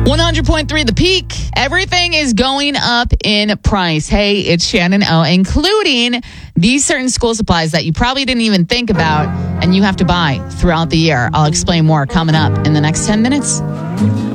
100.3 The Peak. Everything is going up in price. Hey, it's Shannon O, including these certain school supplies that you probably didn't even think about and you have to buy throughout the year. I'll explain more coming up in the next 10 minutes.